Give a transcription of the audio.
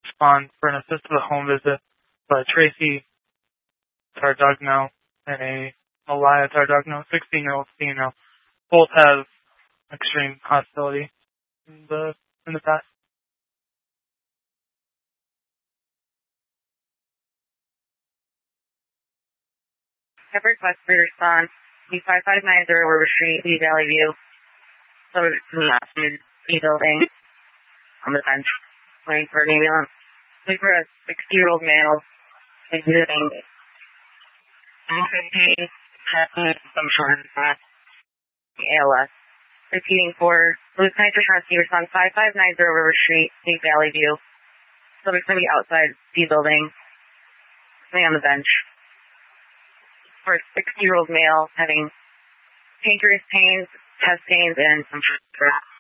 respond for an assisted home visit, but Tracy Tardugno and a Malaya Tardugno, 16-year-old female, both have extreme hostility in the past. Have request for response. B5590 River Street, Lee Valley View. So it's in the last building on the bench. Waiting for an ambulance. Waiting for a 60-year-old male exiting. M15, checking some short breath. ALS. Repeating for Lieutenant Trashansky, response 5590 River Street, Lee Valley View. Subject's going to be outside the building. Sitting on the bench. For a 60-year-old male having dangerous pains, chest pains, and some breath.